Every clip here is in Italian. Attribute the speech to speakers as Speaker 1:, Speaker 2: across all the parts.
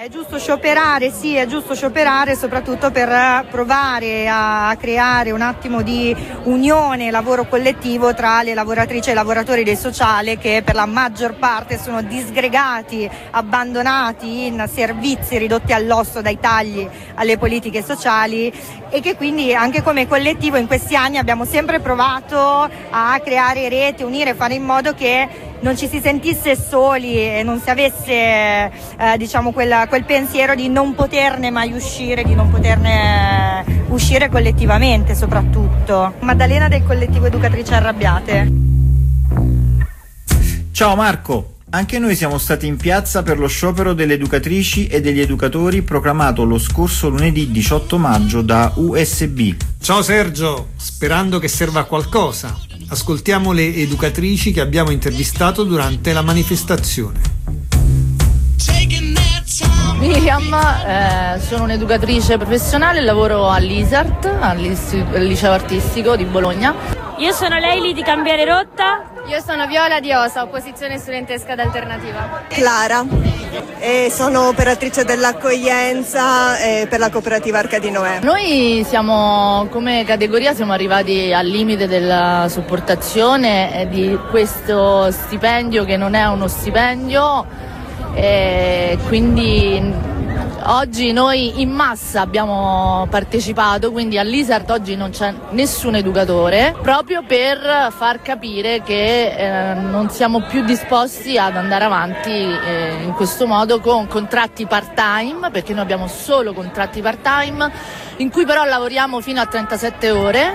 Speaker 1: È giusto scioperare, sì, è giusto scioperare soprattutto per provare a creare un attimo di unione, lavoro collettivo tra le lavoratrici e i lavoratori del sociale, che per la maggior parte sono disgregati, abbandonati in servizi ridotti all'osso dai tagli alle politiche sociali, e che quindi anche come collettivo in questi anni abbiamo sempre provato a creare rete, unire, fare in modo che non ci si sentisse soli e non si avesse quel pensiero di non poterne mai uscire, di non poterne uscire collettivamente soprattutto. Maddalena del collettivo Educatrici Arrabbiate.
Speaker 2: Ciao Marco, anche noi siamo stati in piazza per lo sciopero delle educatrici e degli educatori proclamato lo scorso lunedì 18 maggio da USB.
Speaker 3: Ciao Sergio, sperando che serva a qualcosa. Ascoltiamo le educatrici che abbiamo intervistato durante la manifestazione.
Speaker 4: Miriam, sono un'educatrice professionale, lavoro all'ISART, al liceo artistico di Bologna.
Speaker 5: Io sono Leili di Cambiare Rotta.
Speaker 6: Io sono Viola di OSA, opposizione studentesca d'alternativa.
Speaker 7: Clara, e sono operatrice dell'accoglienza per la cooperativa Arca di Noè.
Speaker 4: Noi siamo, come categoria, siamo arrivati al limite della sopportazione di questo stipendio che non è uno stipendio, quindi oggi noi in massa abbiamo partecipato, quindi all'ISART oggi non c'è nessun educatore, proprio per far capire che non siamo più disposti ad andare avanti in questo modo con contratti part-time, perché noi abbiamo solo contratti part-time in cui però lavoriamo fino a 37 ore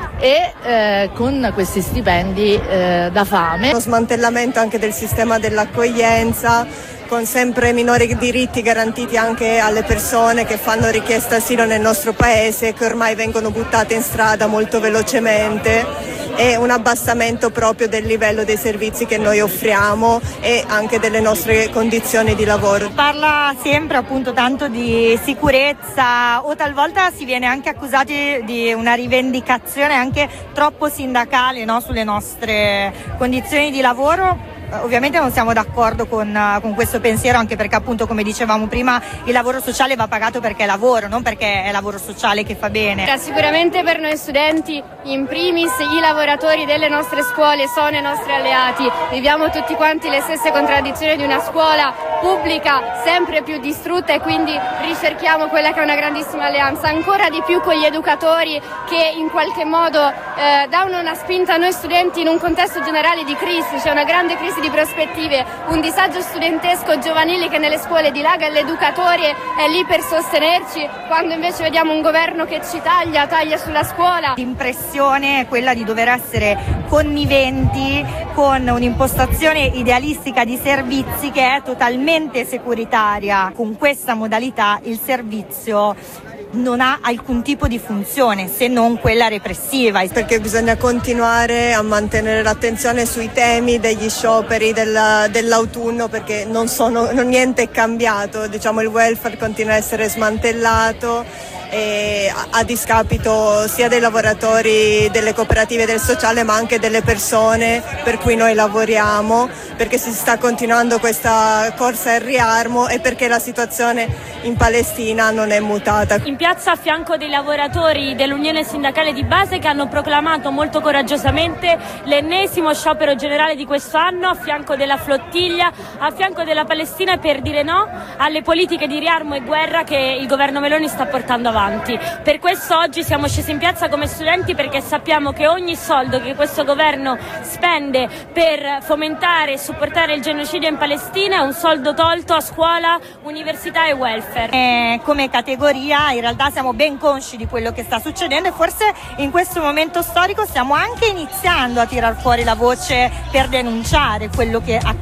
Speaker 4: e con questi stipendi da fame.
Speaker 7: Lo smantellamento anche del sistema dell'accoglienza, con sempre minori diritti garantiti anche alle persone che fanno richiesta asilo nel nostro paese, che ormai vengono buttate in strada molto velocemente, e un abbassamento proprio del livello dei servizi che noi offriamo e anche delle nostre condizioni di lavoro.
Speaker 1: Parla sempre appunto tanto di sicurezza, o talvolta si viene anche accusati di una rivendicazione anche troppo sindacale, no, sulle nostre condizioni di lavoro. Ovviamente non siamo d'accordo con questo pensiero, anche perché appunto, come dicevamo prima, il lavoro sociale va pagato perché è lavoro, non perché è lavoro sociale che fa bene.
Speaker 6: Sicuramente per noi studenti, in primis i lavoratori delle nostre scuole sono i nostri alleati. Viviamo tutti quanti le stesse contraddizioni di una scuola pubblica sempre più distrutta, e quindi ricerchiamo quella che è una grandissima alleanza, ancora di più con gli educatori, che in qualche modo danno una spinta a noi studenti in un contesto generale di crisi. C'è una grande crisi di prospettive, un disagio studentesco giovanile che nelle scuole dilaga, e l'educatore è lì per sostenerci, quando invece vediamo un governo che ci taglia sulla scuola.
Speaker 1: L'impressione è quella di dover essere conniventi con un'impostazione idealistica di servizi che è totalmente securitaria. Con questa modalità il servizio non ha alcun tipo di funzione se non quella repressiva.
Speaker 7: Perché bisogna continuare a mantenere l'attenzione sui temi degli scioperi dell'autunno, perché niente è cambiato, diciamo, il welfare continua a essere smantellato, e a discapito sia dei lavoratori delle cooperative del sociale, ma anche delle persone per cui noi lavoriamo, perché si sta continuando questa corsa al riarmo e perché la situazione in Palestina non è mutata.
Speaker 5: In piazza a fianco dei lavoratori dell'Unione Sindacale di Base, che hanno proclamato molto coraggiosamente l'ennesimo sciopero generale di questo anno, a fianco della flottiglia, a fianco della Palestina, per dire no alle politiche di riarmo e guerra che il governo Meloni sta portando avanti. Per questo oggi siamo scesi in piazza come studenti, perché sappiamo che ogni soldo che questo governo spende per fomentare e supportare il genocidio in Palestina è un soldo tolto a scuola, università e welfare.
Speaker 1: Come categoria in realtà siamo ben consci di quello che sta succedendo, e forse in questo momento storico stiamo anche iniziando a tirar fuori la voce per denunciare quello che accade.